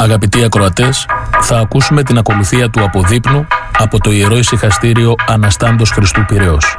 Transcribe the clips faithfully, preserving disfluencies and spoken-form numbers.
Αγαπητοί ακροατές, θα ακούσουμε την ακολουθία του αποδείπνου από το Ιερό Ησυχαστήριο Αναστάντος Χριστού Πειραιώς.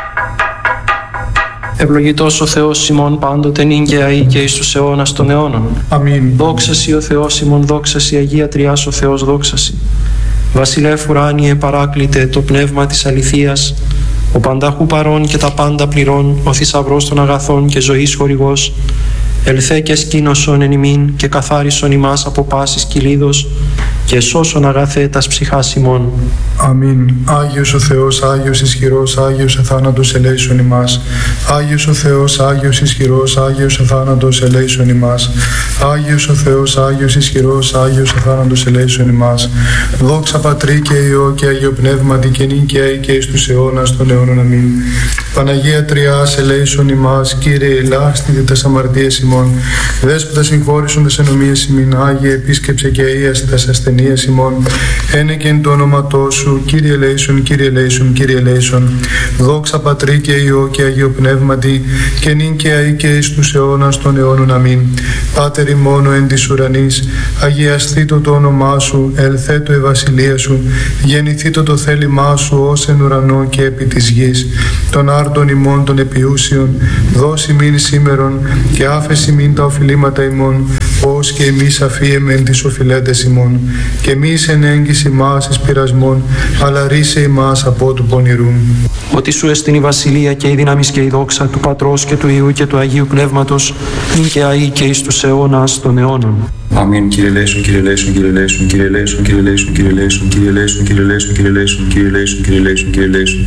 Ευλογητός ο Θεός ημών πάντοτε νυν και αεί και εις τους αιώνας των αιώνων. Αμήν. Δόξα σοι ο Θεός ημών, δόξα σοι Αγία Τριάς ο Θεός, δόξα σοι. Βασιλεύ ουράνιε παράκλητε το πνεύμα της αληθείας, ο πανταχού παρών και τα πάντα πληρών, ο θησαυρός των αγαθών και ζωής χορηγός, ελθέ και σκήνωσον εν ημίν και καθάρισον ημάς από πάσης κυλίδος και σώσον αγαθέ τας ψυχάς ημών. Αμήν. Άγιος ο Θεός, Άγιος ισχυρός, Άγιος εθάνατος ελέησον ημάς. Άγιος ο Θεός, Άγιος ισχυρός, Άγιος εθάνατος ελέησον ημάς. Άγιος ο Θεός, Άγιος ισχυρός, Άγιος εθάνατος ελέησον ημάς. Δόξα Πατρί και Υιό και Αγίο Πνεύματι και νυν και αεί και εις τους αιώνας των αιώνων. Αμήν. Παναγία Τριάς ελέησον ημάς. Κύριε ελάστητε τας αμαρτίες ημών. Δέσποτα συγχώρησον τας ενομίες ημίν. Άγιε επίσκεψε και αΐασε τας ασθενείες ημών. Ένεκεν το όνοματό σου, Κύριε ελέησον, Κύριε ελέησον, Κύριε ελέησον. Δόξα Πατρί και Υιό και Αγίο Πνεύματι και νυν και αεί και εις τους αιώνας των αιώνων. Αμήν. Πάτερ ημών εν της ουρανής, αγιασθήτω το όνομά σου, ελθέτω η βασιλεία σου, γεννηθήτω το θέλημά σου ως εν ουρανό και επί της γης. Των άρτων ημών των επιούσιων, δώσει μην σήμερον και άφεση μην τα οφειλήματα ημών, ως και εμείς αφίεμεν τις οφειλέτες ημών. Και μη εν έγκυση μας εις πειρασμών, αλλά ρίσε ημάς από του πονηρού. Ότι σου εστιν η βασιλεία και η δύναμις και η δόξα του Πατρός και του Υιού και του Αγίου Πνεύματος, νυν και αεί και εις τους αιώνας των αιώνων. Αμήν. Κύριε ελέησον, Κύριε ελέησον, Κύριε ελέησον, Κύριε ελέησον, Κύριε ελέησον, Κύριε ελέησον, Κύριε ελέησον, Κύριε ελέησον, Κύριε ελέησον, Κύριε ελέησον, Κύριε ελέησον, Κύριε ελέησον.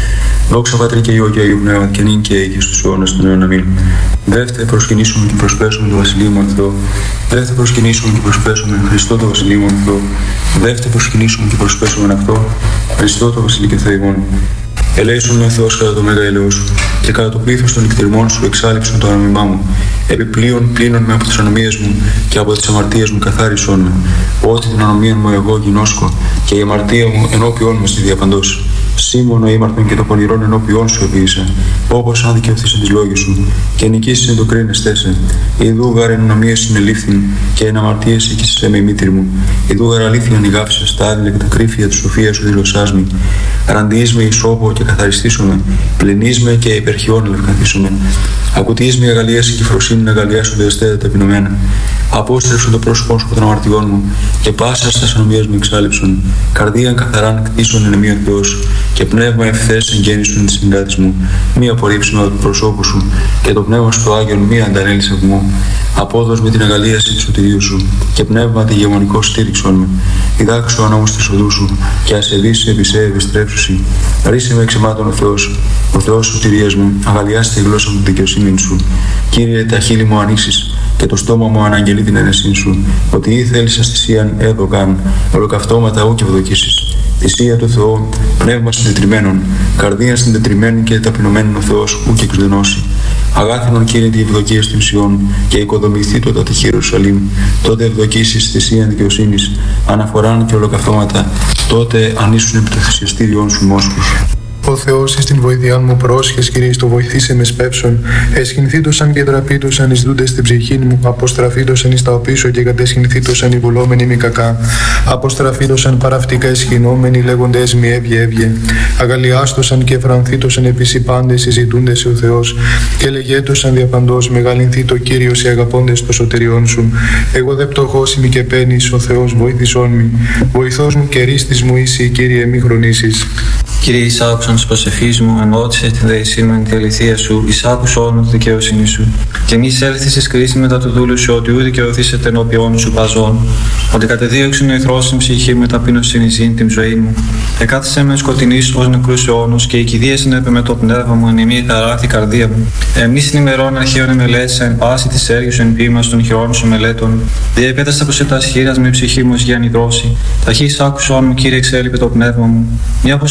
Δόξα Πατρί και Υιό και Αγίου Πνεύματι και νυν και αεί και στους αιώνας των αιώνων. Αμήν. Δεύτε προσκυνήσουμε και προσπέσουμε το Βασιλείο μου Θεό. Δεύτε προσκυνήσουμε και προσπέσουμε Χριστό το Βασιλείο μου Θεό. Δεύτε προσκυνήσουμε και προσπέσουμε αυτό Χριστό το Βασιλείο και Θεό ημών. Ελέησον με Θεός κατά το μέγα ελαιό σου και κατά το πλήθος των εκτιρμών σου εξάλληψον το ανομιμά μου. Επιπλέον πλύνον με από τις ανομίες μου και από τις αμαρτίες μου καθάρισον με. Ότι την ανομία μου εγώ γινώσκω και η αμαρτία μου ενώπιόν μου στη διαπαντός. Σήμωνο ήμαρτον και το πονηρόν ενώπιόν σου επίησα, όπως αν δικαιωθείς τις λόγες σου, και νικήσεις εν το κρίνεστέ σε. Ιδού γάρ εν ανομίες συνελήφθην, και εν αμαρτίες εκείσαι με η μήτρη μου. Ιδού γάρ αλήθεια νιγάψες τα άδειλα και τα κρύφια της σοφίας σου δηλωσάς μη. Ραντιείς με ισόπο και καθαριστήσομαι, πλενείς με και υπερχιών λευκαθήσομαι. Ακουτείς με αγαλίαση και φροσύνη να αγαλιάσουν τα εστέτα ταπεινωμένα. Απόστρεψον το πρόσωπό σου από των αμαρτιών μου, και πάσα στα ανομίες μου εξάλληψον. Καρδίαν καθαράν κτίσον εν εμεί ο Θεός, και πνεύμα ευθές εγγέννησον της συγκράτης μου. Μη απορρίψουμε από το προσώπου σου, και το πνεύμα σου το Άγιον μη αντανέλησε από μου. Απόδος με την αγαλίαση του σωτηρίου σου, και πνεύμα τη γεμονικό στήριξον με. Διδάξου ο νόμος της οδού σου, και ασεβείς επί σε ευεστρέψουσι. Ρίσε με εξαιμάτων ο Θεός, ο Θεός σωτηρίας μου, αγαλιάστε τη γλώσσα μου τη δικαιοσύνη σου. Κύριε, τα χείλη μου ανοίξεις, και το στόμα μου αναγγελεί την αίρεσή σου, ότι ή θέλεις αστησίαν έδωκαν, ολοκαυτώματα ου και ευδοκίσεις. Θυσία του Θεού, πνεύμα συντετριμένων, καρδία συντετριμένη και ταπεινωμένων ο Θεός ου και εξδενώσει. Αγάθινον Κύριε τη ευδοκία στην Σιών, και οικοδομηθεί το τάτι Ιερουσαλήμ. Τότε ευδοκίσεις θυσίαν δικαιοσύνης, αναφοράν και ολοκαυτώματα, τότε ανήσουν επί το θυσιαστήριόν σου μόσχους. Ο Θεός εις την βοήθειάν μου πρόσχες, Κύριε, το βοηθήσε με σπεύσον. Εσχυνθήτωσαν και τραπήτωσαν εις δούντες στην ψυχήν μου. Αποστραφήτωσαν εις τα οπίσω και κατεσχυνθήτωσαν οι βουλόμενοι μη κακά. Αποστραφήτωσαν παραυτικά εσχυνόμενοι λέγοντες μη έβγε έβγε. Αγαλιάστωσαν και φρανθήτωσαν επίσης οι πάντες συζητούντες ο Θεός. Και λεγέτωσαν διαπαντός μεγαλυνθεί το Κύριος οι αγαπώντες το σωτηριών σου. Εγώ δε πτωχός ημι και πένης, ο Θεός βοήθησόν μη. Βοηθός μου και ρίστης μου είσαι, Κύριε, μη χρονίσεις. Κύριε, εισάκουσαν τη προσευχή μου, ενώτησε την δεησή μου εν τη αληθεία σου, εισάκουσον τη δικαιοσύνη σου. Και μη έλθει ει κρίση μετά του δούλου σου, ότι ούτε δικαιωθήσετε ενώπιον σου παζών. Ότι κατεδίωξε ο εχθρό στην ψυχή με ταπείνωση νηζήν την ζωή μου. Εκάθισε με σκοτεινή ω νεκρού αιώνου, και η κηδεία συνέπε με το πνεύμα μου, εν ημί χαράκτη καρδία μου. Εμεί στην ημερών αρχαίων εμελέτησα, εν πάση τη έργου εν ποίημα των χειρών σου μελέτων. Διεπέταστα προ τα σχήρα με ψυχή μου για νηδρώσει. Ταχύ άκουσον μου, Κύριε, εξέλιπε το πνεύμα μου. Μη αποστρέψει το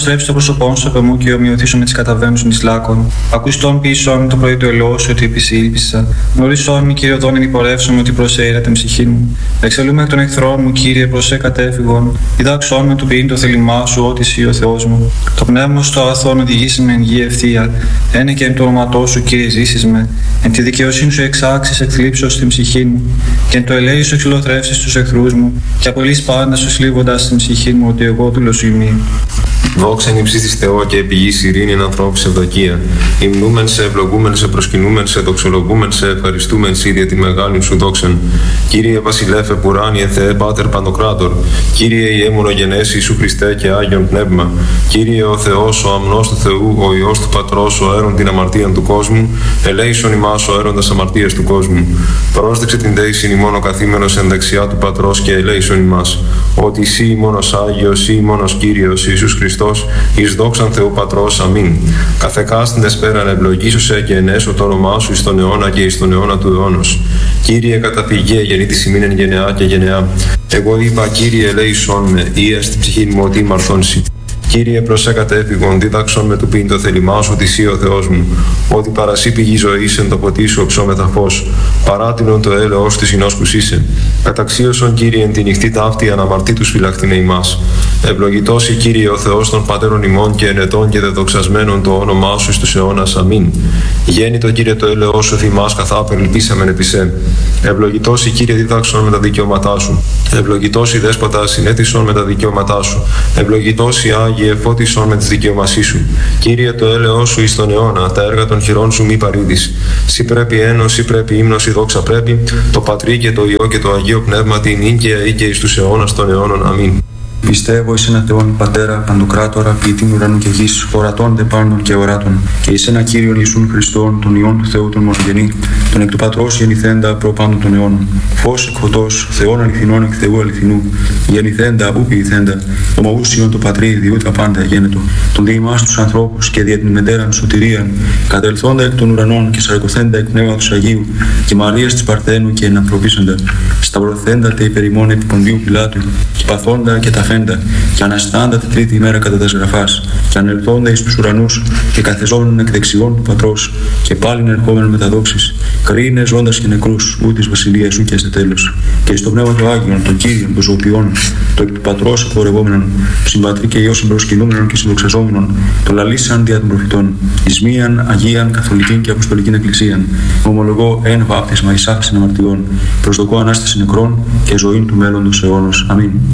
πρόσωπόν σου από μου και ομοιωθήσω με τις καταβαίνους εις λάκων. Ακουστών πίσω μου το πρωί του ελαιό σου ότι επισήλπισα. Γνωρίσόν μη, Κύριε, οδόν υπορεύσομαι ότι προσέειρα την ψυχή μου. Εξελούμε εκ των εχθρών μου, Κύριε, προσέ κατέφυγον. Διδάξόν με του ποιήν το θέλημά σου, ότι εσύ ο Θεός μου. Το πνεύμα στο αγαθόν οδηγήσει με εν γη ευθεία. Ένε και εν το όνοματό σου, Κύριε, ζήσεις με. Εν τη δικαιοσύνη σου εξάξεις εκθλίψεως στην ψυχή μου. Και εν το ελέη σου εξυλοθρεύσεις τους εχθρούς μου. Και απολύς πάντα σου σλίβοντας στην ψυχή μου, ότι εγώ δούλος σου ημί. Δόξα εν υψίστης Θεό και επιγής ειρήνη εν ανθρώπους ευδοκία. Υμνούμεν σε, ευλογούμεν σε, προσκυνούμεν σε, δοξολογούμεν σε, ευχαριστούμεν σε για τη μεγάλη σου δόξεν. Κύριε Βασιλέφε Πουράνιε Θεέ Πάτερ Παντοκράτορ. Κύριε Ιε Μονογενές Ιησού Χριστέ και Άγιον Πνεύμα. Κύριε ο Θεός, ο αμνός του Θεού, ο Υιός του Πατρός, ο έρων την αμαρτία του κόσμου. Ελέησον ημάς ο έροντας αμαρτίας του κόσμου. Πρόσδεξε την δέησιν ημών ο καθήμενος εν δεξιά του Πατρός και ελέησον ημάς. Ότι εσύ μόνος Άγιος, ή μόνος Κύριος Ιησούς Χριστός, εις δόξαν Θεού Πατρός, αμήν. Καθεκάστην εσπέραν ευλογήσωσε και ενέσω το όνομά σου εις τον αιώνα και εις τον αιώνα του αιώνος. Κύριε καταφυγέ γεννήτης ημίν εν γενεά και γενεά. Εγώ είπα, Κύριε ελέησον με, ή στην ψυχή μου ότι μαρθώνσει. Κύριε προσέ κατέφυγον, δίδαξον με του πίν το θέλημά σου ότι εσύ ο Θεός μου. Ότι παρασύ πηγή ζωής εν το ποτί σου οψόμεθα φως. Παράτηνον το έλεος της εινόσκους είσαι. Καταξίωσον, Κύριε, εν τη νυχτή ταύτη αναμαρτήτους φυλαχτήνε ημάς. Ευλογητός η Κύριε ο Θεός των πατέρων ημών και ενετών και δεδοξασμένων το όνομά σου εις τους αιώνας. Αμήν. Γέννητο, Κύριε, το έλεος σου θυμάς καθά περιλπίσαμεν επί σε. Ευλογητός η Κύριε δίδαξον με τα δικαιώματά σου. Ευλογητός η Δέσποτα συνέτησον με τα δικαιώματά σου. Ευλογητός η Άγιε φώτισον με τις δικαιωμασίες σου. Κύριε, το έλεος σου εις τον αιώνα, τα έργα των χειρών σου μη παρήδεις. Σύ πρέπει ένος, σύ πρέπει ύμνος, η δόξα πρέπει, το Πατρί και το Υιό και το Αγίο Πνεύμα την νίκαια ή και εις τους αιώνας των αιώνων. Αμήν. Πιστεύω εις ένα Θεόν Πατέρα, Παντοκράτορα, ποιητήν ουρανού και γης, ορατών δε πάντων και οράτων, και εις ένα Κύριον Ιησούν Χριστόν, τον Υιόν του Θεού τον μονογενή, τον εκ του Πατρός γεννηθέντα προ πάντων των αιώνων. Φως εκ φωτός, Θεόν αληθινών εκ Θεού αληθινού, γεννηθέντα ου ποιηθέντα, ομοούσιον το Πατρί διού τα πάντα γένετο, τον διημάς τους ανθρώπους και δια την μετέραν σωτηρίαν, κατελθόντα εκ των ουρανών και σαρκωθέντα εκ πνεύματος Αγίου, και Μαρίας της Παρθένου και ενανθρωπίσαντα, σταυρωθέντα τε υπερημών επί Ποντίου Πιλάτου, και παθόντα και τα και αναστάντα τη τρίτη ημέρα κατά τα σγραφάς, και ανελθόντα εις τους ουρανούς, και καθεζόμενον εκ δεξιών του Πατρός, και πάλιν ερχόμενον με τα δόξης, κρίνε ζώντας και νεκρούς, ού της βασιλείας σου και σε τέλος. Και εις το πνεύμα του Άγιον, το Κύριον, το ζωοποιών, το εκ του Πατρός εκπορευόμενον, το συμπατρί και Υιό συμπροσκυνούμενον και συνδοξαζόμενον, το λαλήσαν δια των προφητών, εις μίαν Αγίαν Καθολικήν και Αποστολικήν Εκκλησίαν, ομολογώ εν βάπτισμα εις άφησιν αμαρτιών, προσδοκώ ανάσταση νεκρών και ζωήν του μέλλοντος αιώνος. Αμήν.